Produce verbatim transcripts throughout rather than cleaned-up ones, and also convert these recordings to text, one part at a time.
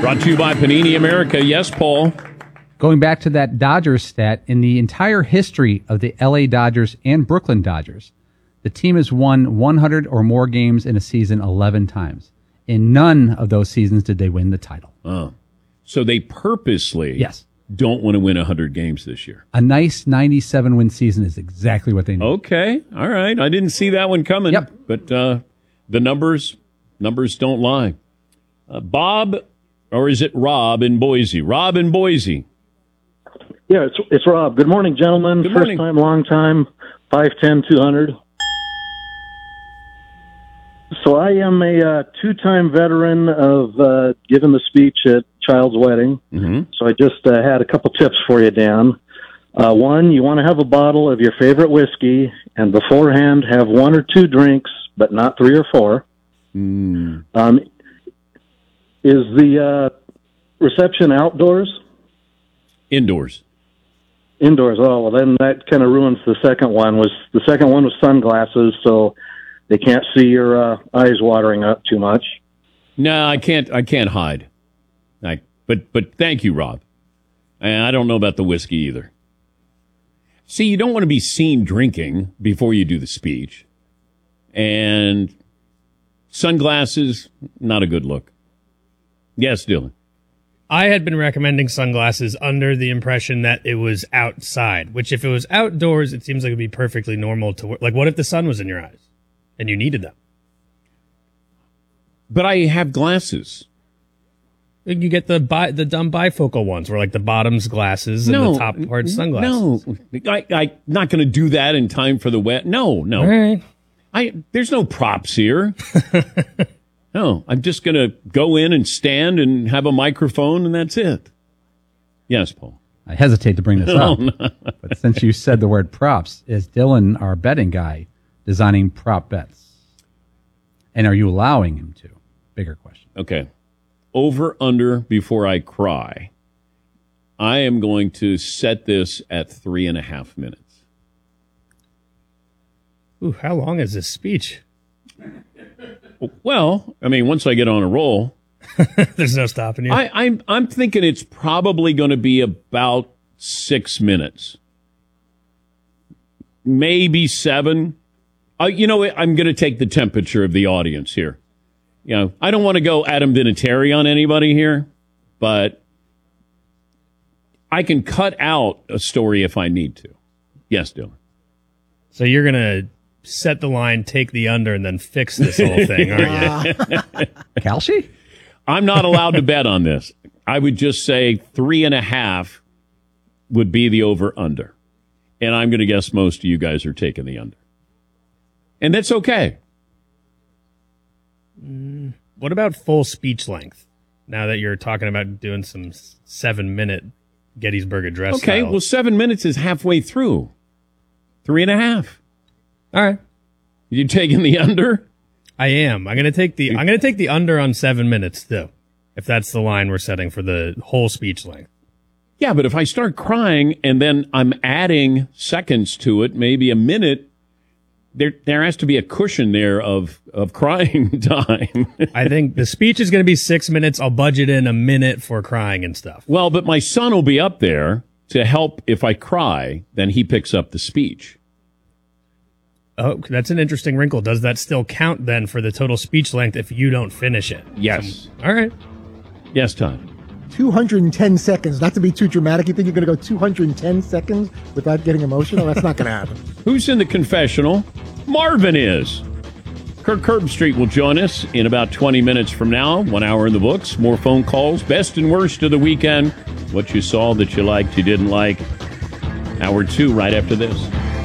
Brought to you by Panini America. Yes, Paul. Going back to that Dodgers stat, in the entire history of the L A Dodgers and Brooklyn Dodgers, the team has won one hundred or more games in a season eleven times. In none of those seasons did they win the title. Oh. So they purposely yes. don't want to win one hundred games this year. A nice ninety-seven win season is exactly what they need. Okay. All right. I didn't see that one coming. Yep. But uh, the numbers, numbers don't lie. Uh, Bob, or is it Rob in Boise? Rob in Boise. Yeah, it's it's Rob. Good morning, gentlemen. Good First morning. time, long time, five ten, two hundred. So I am a uh, two-time veteran of uh, giving the speech at child's wedding. Mm-hmm. So I just uh, had a couple tips for you, Dan. Uh, one, you want to have a bottle of your favorite whiskey, and beforehand have one or two drinks, but not three or four. Mm. Um, is the uh, reception outdoors? Indoors. Indoors. Oh, well, then that kind of ruins the second one. Was the second one was sunglasses, so they can't see your uh, eyes watering up too much. No, I can't. I can't hide. I, but but thank you, Rob. And I don't know about the whiskey either. See, you don't want to be seen drinking before you do the speech, and sunglasses, not a good look. Yes, Dylan. I had been recommending sunglasses under the impression that it was outside, which if it was outdoors, it seems like it'd be perfectly normal to wear. Like, what if the sun was in your eyes and you needed them? But I have glasses. You get the bi- the dumb bifocal ones where like the bottom's glasses and No, the top part's sunglasses. No, I, I'm not going to do that in time for the wet. No, no. All right. I, there's no props here. No, I'm just going to go in and stand and have a microphone, and that's it. Yes, Paul. I hesitate to bring this No, up, no. but since you said the word props, is Dylan, our betting guy, designing prop bets? And are you allowing him to? Bigger question. Okay. Over, under, before I cry. I am going to set this at three and a half minutes. Ooh, how long is this speech? Well, I mean, once I get on a roll, there's no stopping you. I, I'm I'm thinking it's probably going to be about six minutes, maybe seven. Uh, you know, I'm going to take the temperature of the audience here. You know, I don't want to go Adam Vinatieri on anybody here, but I can cut out a story if I need to. Yes, Dylan. So you're gonna set the line, take the under, and then fix this whole thing, aren't you? Kalshi? I'm not allowed to bet on this. I would just say three and a half would be the over-under. And I'm going to guess most of you guys are taking the under. And that's okay. Mm, what about full speech length? Now that you're talking about doing some seven-minute Gettysburg Address Okay, style. well, seven minutes is halfway through. Three and a half. All right. You taking the under? I am. I'm gonna take the. I'm gonna take the under on seven minutes though, if that's the line we're setting for the whole speech length. Yeah, but if I start crying and then I'm adding seconds to it, maybe a minute, there there has to be a cushion there of of crying time. I think the speech is gonna be six minutes. I'll budget in a minute for crying and stuff. Well, but my son will be up there to help if I cry. Then he picks up the speech. Oh, that's an interesting wrinkle. Does that still count then for the total speech length if you don't finish it? Yes. Um, all right. Yes, Todd. two hundred ten seconds. Not to be too dramatic. You think you're going to go two hundred ten seconds without getting emotional? That's not going to happen. Who's in the confessional? Marvin is. Kirk Herbstreit will join us in about twenty minutes from now. One hour in the books. More phone calls. Best and worst of the weekend. What you saw that you liked, you didn't like. Hour two right after this.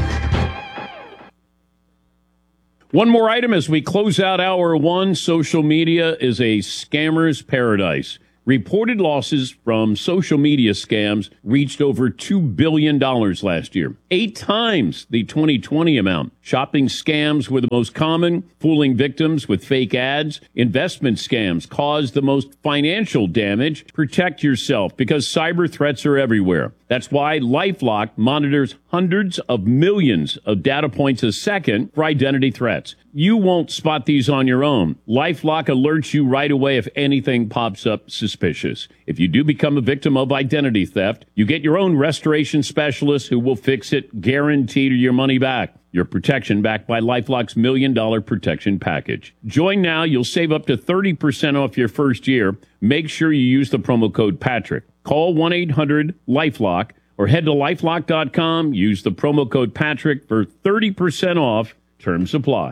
One more item as we close out hour one. Social media is a scammer's paradise. Reported losses from social media scams reached over two billion dollars last year, eight times the twenty twenty amount. Shopping scams were the most common, fooling victims with fake ads. Investment scams caused the most financial damage. Protect yourself because cyber threats are everywhere. That's why LifeLock monitors hundreds of millions of data points a second for identity threats. You won't spot these on your own. LifeLock alerts you right away if anything pops up suspicious. suspicious. If you do become a victim of identity theft, you get your own restoration specialist who will fix it, guaranteed your money back. Your protection backed by LifeLock's Million Dollar Protection Package. Join now. You'll save up to thirty percent off your first year. Make sure you use the promo code Patrick. Call one eight hundred LifeLock or head to lifelock dot com. Use the promo code Patrick for thirty percent off. Terms apply.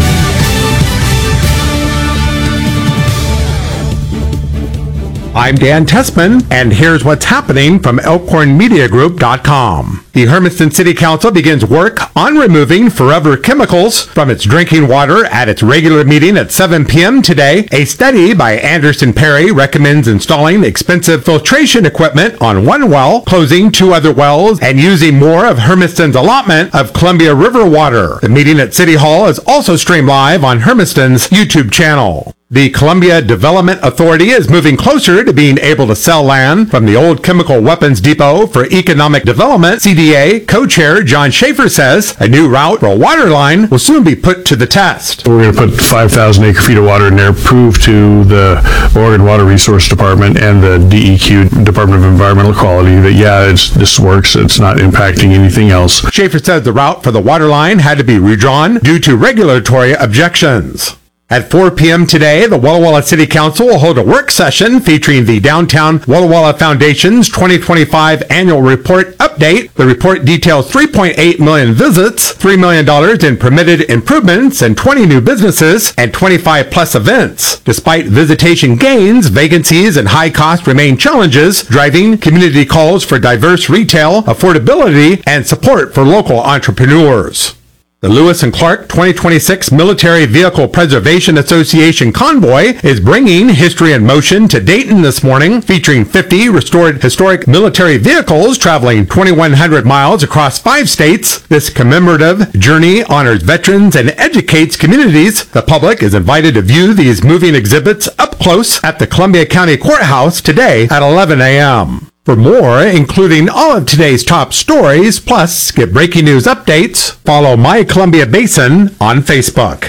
I'm Dan Tessman, and here's what's happening from elkhorn media group dot com. The Hermiston City Council begins work on removing forever chemicals from its drinking water at its regular meeting at seven p.m. today. A study by Anderson Perry recommends installing expensive filtration equipment on one well, closing two other wells, and using more of Hermiston's allotment of Columbia River water. The meeting at City Hall is also streamed live on Hermiston's YouTube channel. The Columbia Development Authority is moving closer to being able to sell land from the old Chemical Weapons Depot for economic development. C D A co-chair John Schaefer says a new route for a water line will soon be put to the test. We're going to put five thousand acre feet of water in there, prove to the Oregon Water Resource Department and the D E Q, Department of Environmental Quality, that yeah, it's, this works, it's not impacting anything else. Schaefer says the route for the water line had to be redrawn due to regulatory objections. At four p.m. today, the Walla Walla City Council will hold a work session featuring the Downtown Walla Walla Foundation's twenty twenty-five annual report update. The report details three point eight million visits, three million dollars in permitted improvements, and twenty new businesses, and twenty-five plus events. Despite visitation gains, vacancies and high cost remain challenges, driving community calls for diverse retail, affordability, and support for local entrepreneurs. The Lewis and Clark twenty twenty-six Military Vehicle Preservation Association Convoy is bringing history in motion to Dayton this morning, featuring fifty restored historic military vehicles traveling twenty-one hundred miles across five states. This commemorative journey honors veterans and educates communities. The public is invited to view these moving exhibits up close at the Columbia County Courthouse today at eleven a.m. For more, including all of today's top stories, plus get breaking news updates, follow My Columbia Basin on Facebook.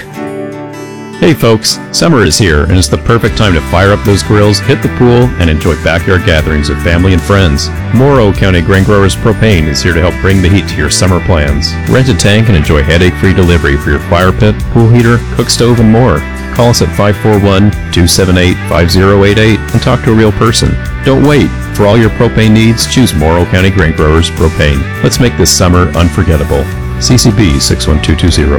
Hey folks, summer is here and it's the perfect time to fire up those grills, hit the pool, and enjoy backyard gatherings with family and friends. Morrow County Grain Growers Propane is here to help bring the heat to your summer plans. Rent a tank and enjoy headache-free delivery for your fire pit, pool heater, cook stove, and more. Call us at five four one, two seven eight, five zero eight eight and talk to a real person. Don't wait. For all your propane needs, choose Morrow County Grain Growers Propane. Let's make this summer unforgettable. C C B six one two two zero.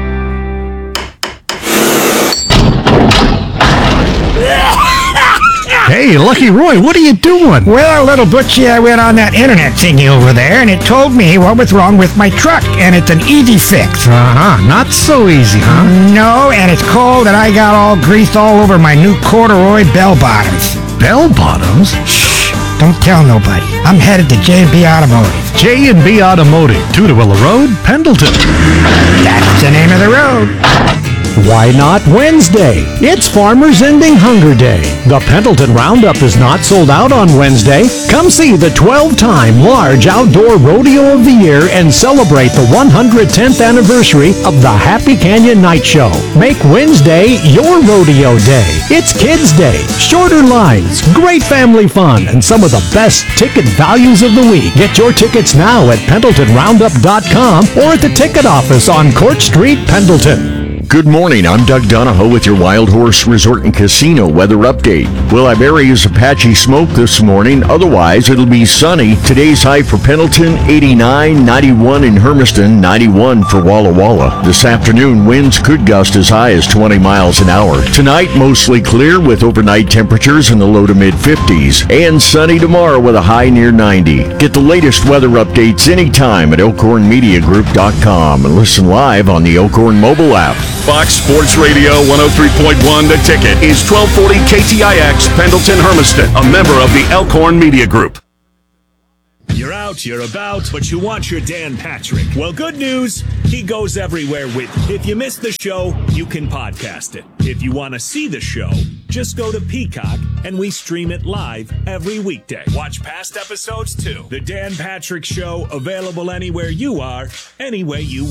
Hey, Lucky Roy, what are you doing? Well, little Butchie, I went on that internet thingy over there, and it told me what was wrong with my truck, and it's an easy fix. Uh-huh, not so easy, huh? No, and it's cold, and I got all grease all over my new corduroy bell bottoms. Bell bottoms? Shh, don't tell nobody. I'm headed to J and B Automotive. J and B Automotive, Tudawilla Road, Pendleton. That's the name of the road. Why not Wednesday? It's Farmers Ending Hunger Day. The Pendleton Roundup is not sold out on Wednesday. Come see the twelve-time large outdoor rodeo of the year and celebrate the one hundred tenth anniversary of the Happy Canyon Night Show. Make Wednesday your rodeo day. It's Kids Day, shorter lines, great family fun, and some of the best ticket values of the week. Get your tickets now at pendleton roundup dot com or at the ticket office on Court Street, Pendleton. Good morning, I'm Doug Donahoe with your Wild Horse Resort and Casino weather update. We'll have areas of patchy smoke this morning, otherwise it'll be sunny. Today's high for Pendleton, eighty-nine, ninety-one in Hermiston, ninety-one for Walla Walla. This afternoon, winds could gust as high as twenty miles an hour. Tonight, mostly clear with overnight temperatures in the low to mid fifties. And sunny tomorrow with a high near ninety. Get the latest weather updates anytime at elkhorn media group dot com and listen live on the Elkhorn mobile app. Fox Sports Radio one oh three point one The Ticket is twelve forty K T I X Pendleton Hermiston, a member of the Elkhorn Media Group. You're out, you're about, but you want your Dan Patrick. Well, good news, he goes everywhere with you. If you missed the show, you can podcast it. If you want to see the show, just go to Peacock and we stream it live every weekday. Watch past episodes too. The Dan Patrick Show, available anywhere you are, any way you